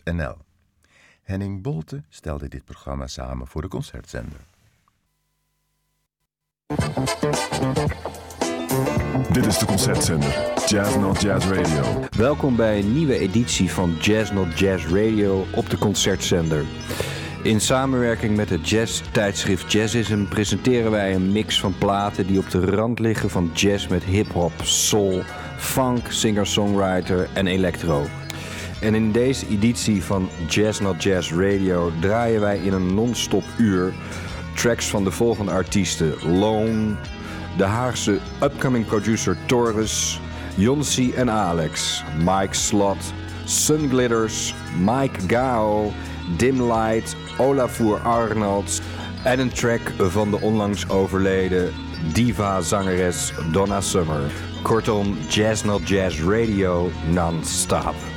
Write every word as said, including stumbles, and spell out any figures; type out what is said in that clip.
n l. Henning Bolte stelde dit programma samen voor de Concertzender. Dit is de Concertzender, Jazz Not Jazz Radio. Welkom bij een nieuwe editie van Jazz Not Jazz Radio op de Concertzender. In samenwerking met het jazz-tijdschrift Jazzism presenteren wij een mix van platen die op de rand liggen van jazz met hip-hop, soul, funk, singer-songwriter en electro. En in deze editie van Jazz Not Jazz Radio draaien wij in een non-stop uur tracks van de volgende artiesten: Lone, de Haagse upcoming producer Torres, Jonsi en Alex, Mike Slot, Sunglitters, Mike Gao, Dim Light, Olafur Arnolds en een track van de onlangs overleden diva-zangeres Donna Summer. Kortom, Jazz Not Jazz Radio non-stop.